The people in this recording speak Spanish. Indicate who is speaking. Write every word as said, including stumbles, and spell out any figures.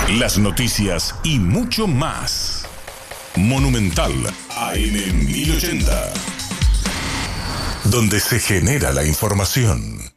Speaker 1: las noticias y mucho más. Monumental A M mil ochenta, donde se genera la información.